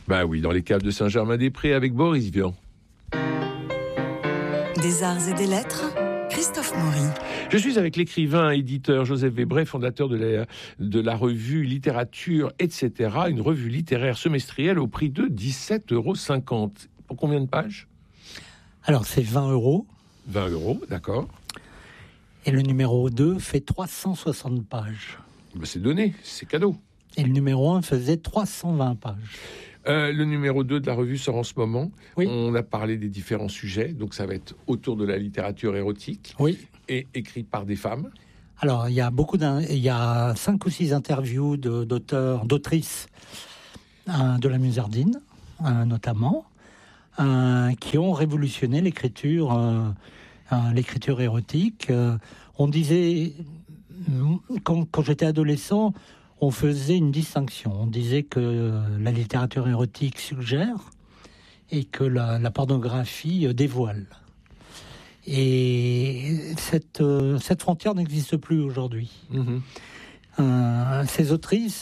Bah oui, dans les caves de Saint-Germain-des-Prés avec Boris Vian. Des arts et des lettres, Christophe Maury. Je suis avec l'écrivain et éditeur Joseph Webray, fondateur de la revue Littérature, etc., une revue littéraire semestrielle au prix de 17,50 €. Pour combien de pages ? Alors, c'est 20 €. 20 €, d'accord. Et le numéro 2 fait 360 pages. Ben, c'est donné, c'est cadeau. Et le numéro 1 faisait 320 pages. Le numéro 2 de la revue sort en ce moment. Oui. On a parlé des différents sujets, donc ça va être autour de la littérature érotique. Oui. Et écrit par des femmes. Alors, il y a 5 ou 6 interviews d'auteurs, d'autrices de la Musardine, notamment, qui ont révolutionné l'écriture érotique. On disait, quand j'étais adolescent, on faisait une distinction. On disait que la littérature érotique suggère et que la pornographie dévoile. Et cette frontière n'existe plus aujourd'hui. Mmh. Ces autrices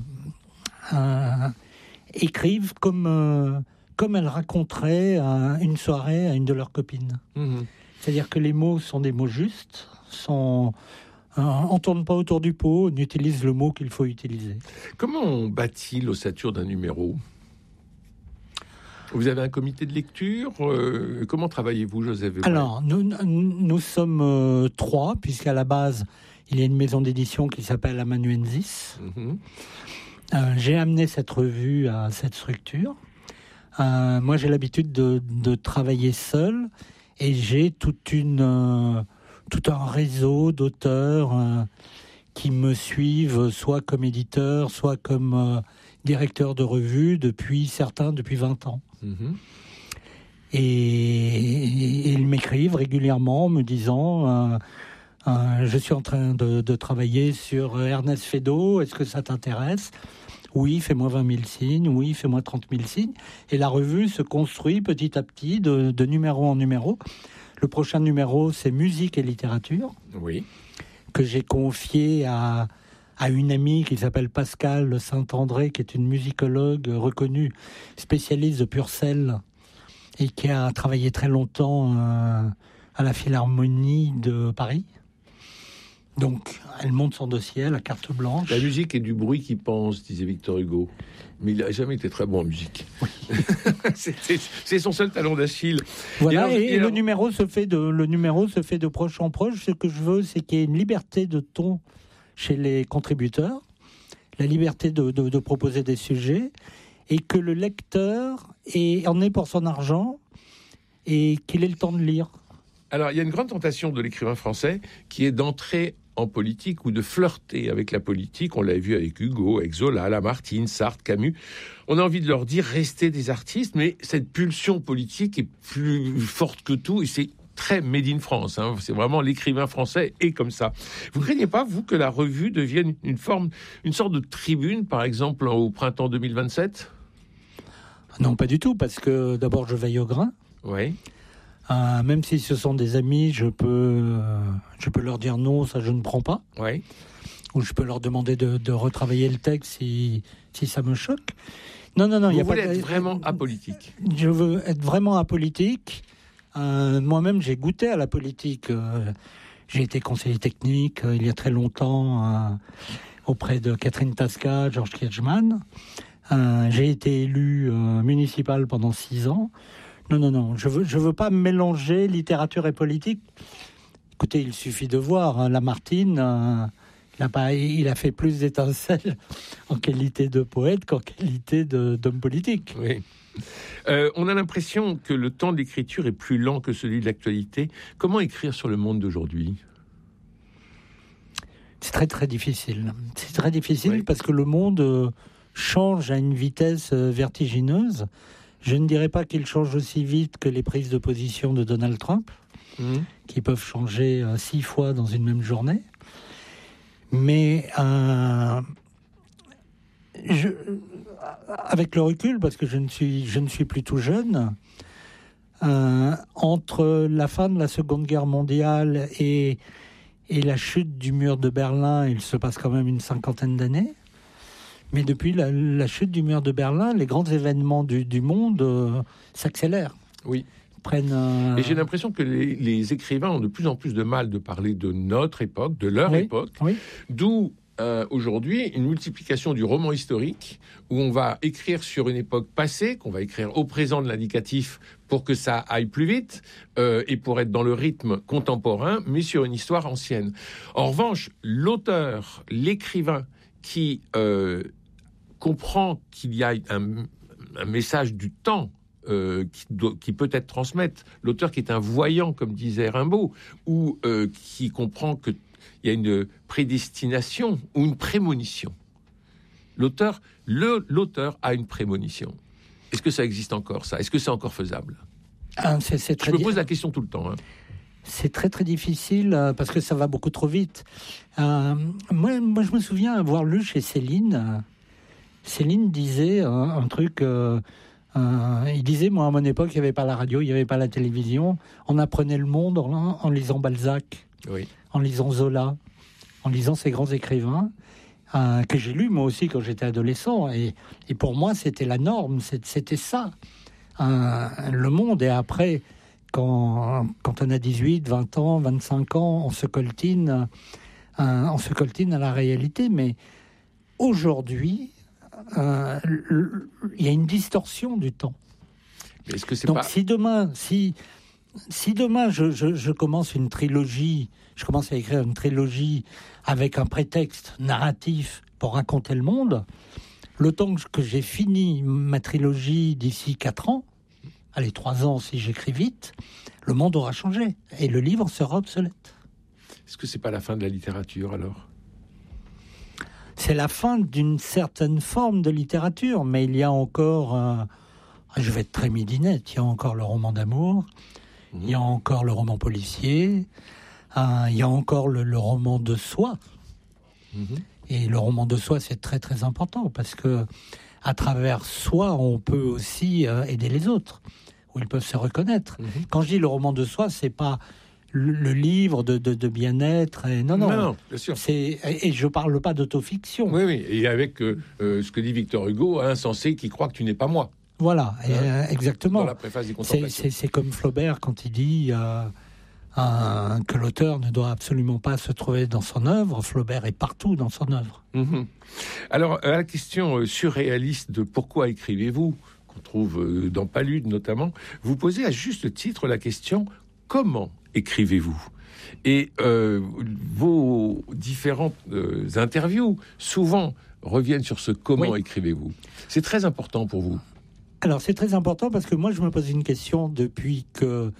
écrivent comme elles raconteraient une soirée à une de leurs copines. Mmh. C'est-à-dire que les mots sont des mots justes, on ne tourne pas autour du pot, on utilise le mot qu'il faut utiliser. Comment on bâtit l'ossature d'un numéro ? Vous avez un comité de lecture ? Comment travaillez-vous, Joseph Webray ? Alors, nous sommes 3, puisqu'à la base, il y a une maison d'édition qui s'appelle Amanuensis. Mmh. J'ai amené cette revue à cette structure. Moi, j'ai l'habitude de travailler seul, et j'ai tout un réseau d'auteurs qui me suivent, soit comme éditeur, soit comme directeur de revue, depuis 20 ans. Mmh. Et ils m'écrivent régulièrement me disant je suis en train de travailler sur Ernest Feydeau, est-ce que ça t'intéresse ? Oui, fais-moi 20 000 signes, oui, fais-moi 30 000 signes. Et la revue se construit petit à petit de numéro en numéro. Le prochain numéro, c'est Musique et littérature, oui, que j'ai confié à une amie qui s'appelle Pascale Saint-André, qui est une musicologue reconnue, spécialiste de Purcell, et qui a travaillé très longtemps à la Philharmonie de Paris. Donc, elle monte son dossier à la carte blanche. La musique est du bruit qui pense, disait Victor Hugo. Mais il n'a jamais été très bon en musique. Oui. c'est son seul talon d'Achille. Voilà, et le numéro se fait de proche en proche. Ce que je veux, c'est qu'il y ait une liberté de ton chez les contributeurs, la liberté de proposer des sujets, et que le lecteur en ait pour son argent et qu'il ait le temps de lire. Alors, il y a une grande tentation de l'écrivain français qui est d'entrer en politique ou de flirter avec la politique. On l'a vu avec Hugo, avec Zola, Lamartine, Sartre, Camus. On a envie de leur dire restez des artistes, mais cette pulsion politique est plus forte que tout et c'est très made in France. Hein. C'est vraiment l'écrivain français est comme ça. Vous ne craignez pas, vous, que la revue devienne une sorte de tribune, par exemple, au printemps 2027 ? Non, pas du tout, parce que d'abord, je veille au grain. Oui. Même si ce sont des amis, je peux leur dire non, ça je ne prends pas. Oui. Ou je peux leur demander de retravailler le texte si ça me choque. Non. Vous voulez être vraiment apolitique ? Je veux être vraiment apolitique. Moi-même, j'ai goûté à la politique. J'ai été conseiller technique il y a très longtemps auprès de Catherine Tasca, Georges Kiechman. J'ai été élu municipal pendant 6 ans. Non. Je veux pas mélanger littérature et politique. Écoutez, il suffit de voir. Lamartine, il a fait plus d'étincelles en qualité de poète qu'en qualité d'homme politique. Oui. On a l'impression que le temps de l'écriture est plus lent que celui de l'actualité. Comment écrire sur le monde d'aujourd'hui ? C'est très très difficile. C'est très difficile parce que le monde change à une vitesse vertigineuse. Je ne dirais pas qu'il change aussi vite que les prises de position de Donald Trump, qui peuvent changer 6 fois dans une même journée. Mais avec le recul, parce que je ne suis plus tout jeune, entre la fin de la Seconde Guerre mondiale et la chute du mur de Berlin, il se passe quand même une 50aine d'années. Mais depuis la chute du mur de Berlin, les grands événements du monde s'accélèrent. Oui. Prennent, Et j'ai l'impression que les écrivains ont de plus en plus de mal de parler de notre époque, de leur époque, d'où aujourd'hui une multiplication du roman historique, où on va écrire sur une époque passée, qu'on va écrire au présent de l'indicatif pour que ça aille plus vite, et pour être dans le rythme contemporain, mais sur une histoire ancienne. En revanche, l'auteur, l'écrivain qui comprend qu'il y a un message du temps qui peut être transmettre, l'auteur qui est un voyant, comme disait Rimbaud, ou qui comprend qu'il y a une prédestination ou une prémonition. L'auteur a une prémonition. Est-ce que ça existe encore, ça ? Est-ce que c'est encore faisable ? Je me pose la question tout le temps. C'est très très difficile parce que ça va beaucoup trop vite. Moi, je me souviens avoir lu chez Céline. Céline disait un truc. Il disait, moi à mon époque, il n'y avait pas la radio, il n'y avait pas la télévision. On apprenait le monde en lisant Balzac, en lisant Zola, en lisant ces grands écrivains que j'ai lus moi aussi quand j'étais adolescent. Et pour moi, c'était la norme, c'était ça. Le monde. Et après, quand on a 18, 20 ans, 25 ans, on se coltine à la réalité. Mais aujourd'hui, il y a une distorsion du temps. Est-ce que c'est donc pas... si demain je commence une trilogie, je commence à écrire une trilogie avec un prétexte narratif pour raconter le monde, le temps que j'ai fini ma trilogie d'ici 4 ans, allez 3 ans si j'écris vite, le monde aura changé et le livre sera obsolète. Est-ce que c'est pas la fin de la littérature alors ? C'est la fin d'une certaine forme de littérature, mais il y a encore, je vais être très midinette, il y a encore le roman d'amour, il y a encore le roman policier, il y a encore le roman de soi. Et le roman de soi, c'est très très important, parce que à travers soi, on peut aussi aider les autres, où ils peuvent se reconnaître. Quand je dis le roman de soi, c'est pas le livre de bien-être. Non, bien sûr. Et je parle pas d'autofiction. Oui, et avec ce que dit Victor Hugo, insensé qui croit que tu n'es pas moi. Voilà, exactement. Dans la préface des Contemplations. C'est comme Flaubert quand il dit que l'auteur ne doit absolument pas se trouver dans son œuvre. Flaubert est partout dans son œuvre. Alors, à la question surréaliste de pourquoi écrivez-vous, qu'on trouve dans Palude notamment, vous posez à juste titre la question comment écrivez-vous ? Et vos différentes interviews souvent reviennent sur ce comment écrivez-vous. C'est très important pour vous. Alors c'est très important parce que moi je me pose une question depuis que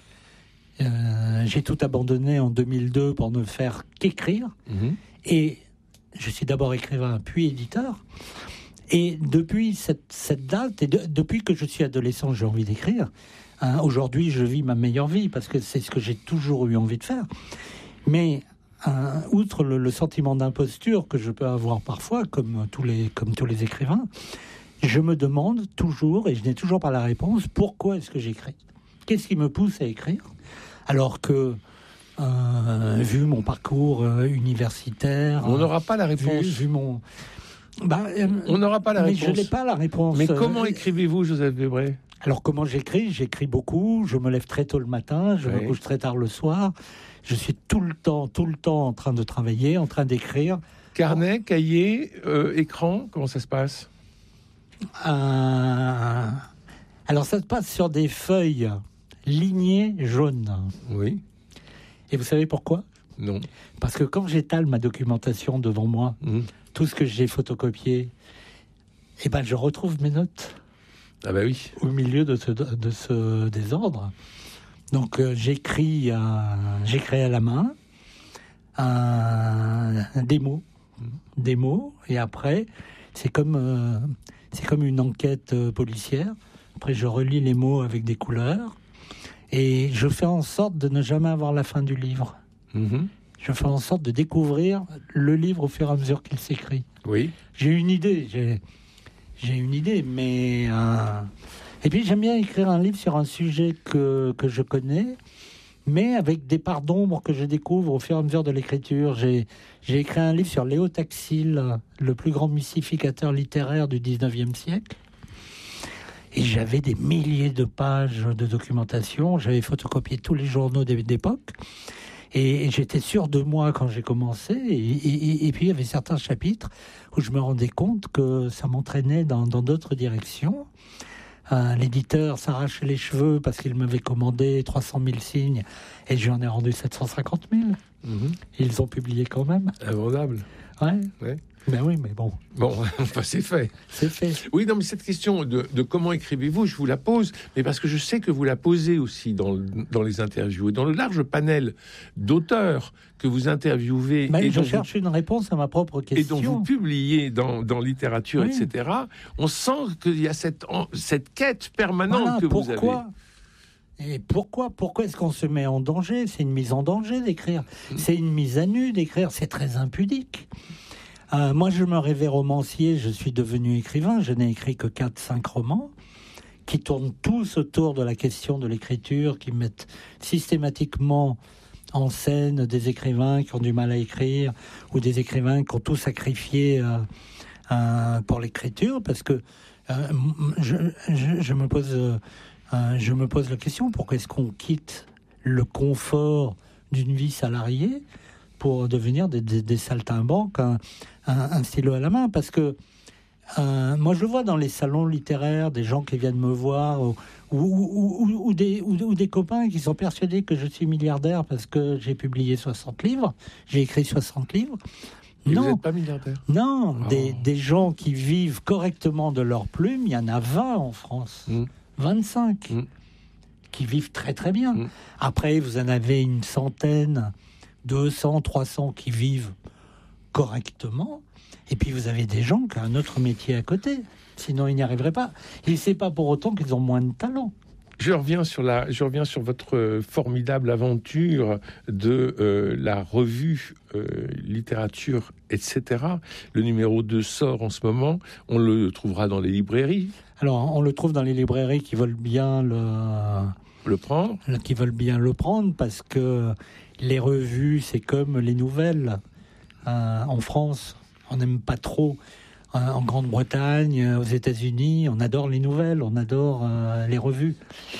j'ai tout abandonné en 2002 pour ne faire qu'écrire. Et je suis d'abord écrivain puis éditeur. Et depuis cette date, et depuis que je suis adolescent, j'ai envie d'écrire. Aujourd'hui, je vis ma meilleure vie parce que c'est ce que j'ai toujours eu envie de faire. Mais outre le sentiment d'imposture que je peux avoir parfois, comme tous les écrivains, je me demande toujours, et je n'ai toujours pas la réponse, pourquoi est-ce que j'écris ? Qu'est-ce qui me pousse à écrire ? Alors que, vu mon parcours universitaire... On n'aura pas la réponse. Vu mon... on n'aura pas la réponse. Mais je n'ai pas la réponse. Mais comment écrivez-vous, Joseph Desbrest ? Alors, comment j'écris ? J'écris beaucoup, je me lève très tôt le matin, je me couche très tard le soir. Je suis tout le temps en train de travailler, en train d'écrire. Carnet, cahier, écran, comment ça se passe ? Alors, ça se passe sur des feuilles lignées jaunes. Oui. Et vous savez pourquoi ? Non. Parce que quand j'étale ma documentation devant moi, tout ce que j'ai photocopié, je retrouve mes notes. Ah bah oui. Au milieu de ce désordre. Donc j'écris à la main des mots, et après c'est comme une enquête policière. Après je relis les mots avec des couleurs et je fais en sorte de ne jamais avoir la fin du livre. Je fais en sorte de découvrir le livre au fur et à mesure qu'il s'écrit. Oui. J'ai une idée, mais... Et puis j'aime bien écrire un livre sur un sujet que je connais, mais avec des parts d'ombre que je découvre au fur et à mesure de l'écriture. J'ai écrit un livre sur Léo Taxil, le plus grand mystificateur littéraire du 19e siècle. Et j'avais des milliers de pages de documentation. J'avais photocopié tous les journaux d'époque. Et j'étais sûr de moi quand j'ai commencé. Et puis, il y avait certains chapitres où je me rendais compte que ça m'entraînait dans d'autres directions. L'éditeur s'arrachait les cheveux parce qu'il m'avait commandé 300 000 signes et j'en ai rendu 750 000. Ils ont publié quand même. Invendable. Ouais. Ben oui, mais bon. Bon, enfin, c'est fait. C'est fait. Oui, non, mais cette question de comment écrivez-vous, je vous la pose, mais parce que je sais que vous la posez aussi dans les interviews et dans le large panel d'auteurs que vous interviewez. Mais et je cherche une réponse à ma propre question. Et dont vous publiez dans littérature, oui. etc. On sent qu'il y a cette quête permanente que vous avez. Et pourquoi est-ce qu'on se met en danger? C'est une mise en danger d'écrire. C'est une mise à nu d'écrire. C'est très impudique. Moi, je me rêvais romancier, je suis devenu écrivain, je n'ai écrit que 4-5 romans, qui tournent tous autour de la question de l'écriture, qui mettent systématiquement en scène des écrivains qui ont du mal à écrire, ou des écrivains qui ont tout sacrifié pour l'écriture, parce que je me pose la question, pourquoi est-ce qu'on quitte le confort d'une vie salariée pour devenir des saltimbanques, un stylo à la main? Parce que moi, je le vois dans les salons littéraires, des gens qui viennent me voir, ou des copains qui sont persuadés que je suis milliardaire parce que j'ai publié 60 livres, j'ai écrit 60 livres. Et non, vous n'êtes pas milliardaire? Non, des gens qui vivent correctement de leur plume, il y en a 20 en France, 25, qui vivent très très bien. Après, vous en avez une centaine, 200, 300 qui vivent correctement, et puis vous avez des gens qui ont un autre métier à côté, sinon ils n'y arriveraient pas. Et c'est pas pour autant qu'ils ont moins de talent. Je reviens sur votre formidable aventure de la revue littérature, etc. Le numéro 2 sort en ce moment. On le trouvera dans les librairies. Alors, on le trouve dans les librairies qui veulent bien le prendre. Qui veulent bien le prendre, parce que les revues, c'est comme les nouvelles. En France, on n'aime pas trop. En Grande-Bretagne, aux États-Unis, on adore les nouvelles, on adore les revues.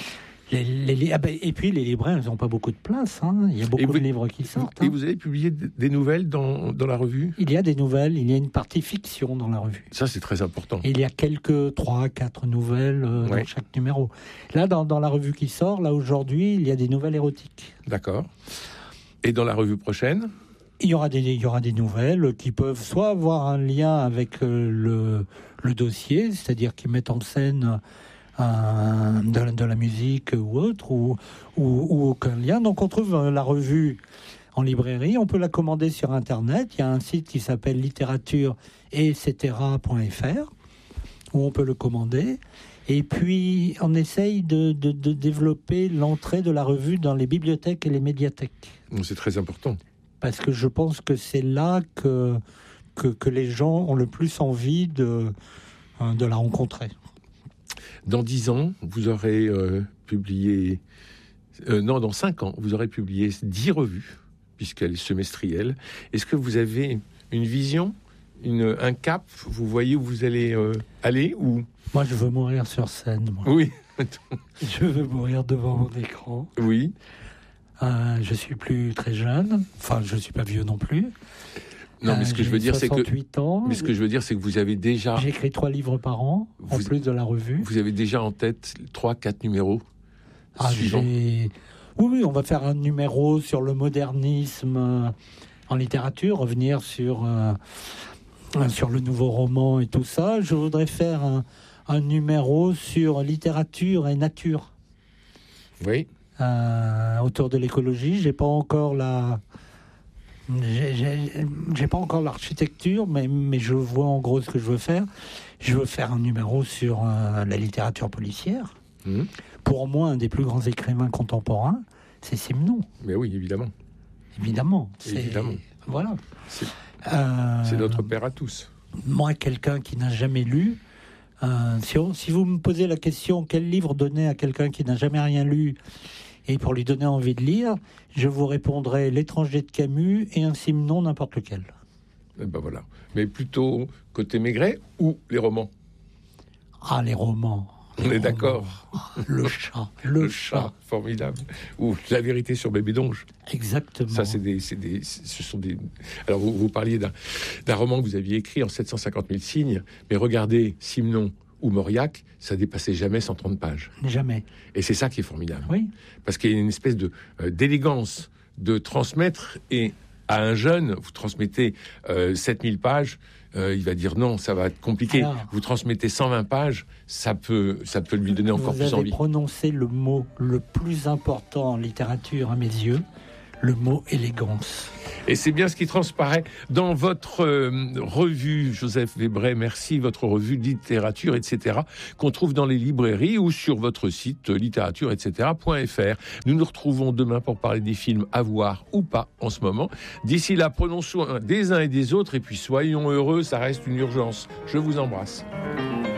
Et puis les libraires, ils n'ont pas beaucoup de place. Il y a beaucoup de livres qui sortent. Et vous avez publié des nouvelles dans la revue? Il y a des nouvelles, il y a une partie fiction dans la revue. Ça, c'est très important. Et il y a quelques 3-4 nouvelles dans chaque numéro. Là, dans la revue qui sort, là aujourd'hui, il y a des nouvelles érotiques. D'accord. Et dans la revue prochaine? Il y aura des nouvelles qui peuvent soit avoir un lien avec le dossier, c'est-à-dire qui mettent en scène de la musique ou autre, ou aucun lien. Donc on trouve la revue en librairie, on peut la commander sur Internet. Il y a un site qui s'appelle littérature-etc.fr où on peut le commander. Et puis on essaye de développer l'entrée de la revue dans les bibliothèques et les médiathèques. C'est très important. Parce que je pense que c'est là que les gens ont le plus envie de la rencontrer. Dans 10 ans, vous aurez publié... dans 5 ans, vous aurez publié 10 revues, puisqu'elle est semestrielle. Est-ce que vous avez une vision, un cap? Vous voyez où vous allez aller ou... Moi, je veux mourir sur scène. Moi. Oui. Je veux mourir devant mon écran. Oui. Je suis plus très jeune. Enfin, je suis pas vieux non plus. Non, mais ce que je veux dire, c'est que... 68 ans. Mais ce que je veux dire, c'est que vous avez déjà... J'écris 3 livres par an, en plus de la revue. Vous avez déjà en tête 3-4 numéros suivants. Oui, on va faire un numéro sur le modernisme en littérature, revenir sur le nouveau roman et tout ça. Je voudrais faire un numéro sur littérature et nature. Oui. Autour de l'écologie. J'ai pas encore l'architecture, mais je vois en gros ce que je veux faire. Je veux faire un numéro sur la littérature policière. Pour moi, un des plus grands écrivains contemporains, c'est Simenon. Mais oui, évidemment. Évidemment. Voilà. C'est notre père à tous. Moi, quelqu'un qui n'a jamais lu, si vous me posez la question, quel livre donner à quelqu'un qui n'a jamais rien lu Et pour lui donner envie de lire, je vous répondrai L'étranger de Camus et un Simenon n'importe lequel. Et ben voilà. Mais plutôt côté Maigret ou les romans? Ah, les romans. On est d'accord. Le chat. Le chat. Formidable. Ou La vérité sur Bébé Donge. Exactement. Ça, ce sont des... Alors, vous parliez d'un roman que vous aviez écrit en 750 000 signes, mais regardez Simenon ou Mauriac, ça dépassait jamais 130 pages. Jamais. Et c'est ça qui est formidable. Oui. Parce qu'il y a une espèce d'élégance de transmettre, et à un jeune, vous transmettez 7000 pages, il va dire non, ça va être compliqué. Alors, vous transmettez 120 pages, ça peut lui donner encore plus envie. Vous avez prononcé le mot le plus important en littérature à mes yeux, le mot élégance. Et c'est bien ce qui transparaît dans votre revue, Joseph Webray, merci, votre revue de littérature, etc., qu'on trouve dans les librairies ou sur votre site littérature, etc.fr. Nous nous retrouvons demain pour parler des films à voir ou pas en ce moment. D'ici là, prenons soin des uns et des autres, et puis soyons heureux, ça reste une urgence. Je vous embrasse.